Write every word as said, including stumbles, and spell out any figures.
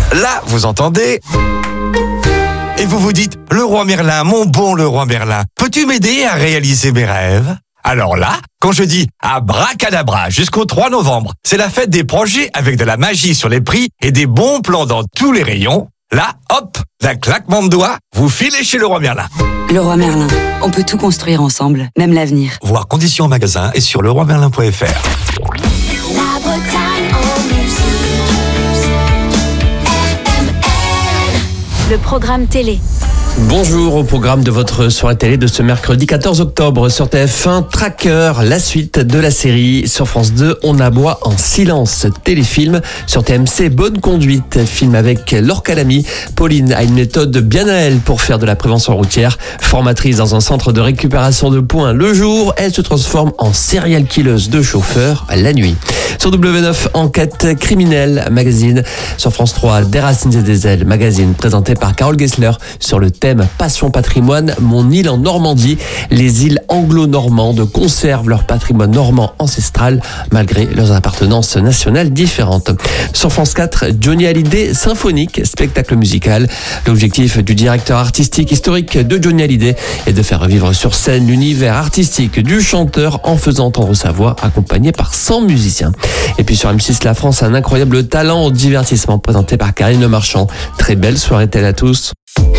Là, vous entendez... Et vous vous dites, le roi Merlin, mon bon le roi Merlin, peux-tu m'aider à réaliser mes rêves ? Alors là, quand je dis abracadabra jusqu'au trois novembre, c'est la fête des projets avec de la magie sur les prix et des bons plans dans tous les rayons. Là, hop, d'un claquement de doigts, vous filez chez le roi Merlin. Le roi Merlin, on peut tout construire ensemble, même l'avenir. Voir conditions en magasin et sur leroy merlin point f r. La Bretagne en musique. R M L. Le programme télé. Bonjour, au programme de votre soirée télé de ce mercredi quatorze octobre sur T F un, Tracker, la suite de la série. Sur France deux, On aboie en silence, téléfilm. Sur T M C, Bonne conduite, film avec Laure Calamy. Pauline a une méthode bien à elle pour faire de la prévention routière. Formatrice dans un centre de récupération de points le jour, elle se transforme en serial killeuse de chauffeur la nuit. Sur W neuf, Enquête criminelle, magazine. Sur France trois, Des racines et des ailes, magazine présenté par Carole Gessler sur le thème Passion patrimoine, mon île en Normandie. Les îles anglo-normandes conservent leur patrimoine normand ancestral malgré leurs appartenances nationales différentes. Sur France quatre, Johnny Hallyday symphonique, spectacle musical. L'objectif du directeur artistique historique de Johnny Hallyday est de faire revivre sur scène l'univers artistique du chanteur en faisant entendre sa voix accompagnée par cent musiciens. Et puis sur M six, La France a un incroyable talent au divertissement présenté par Karine Le Marchand. Très belle soirée telle à tous.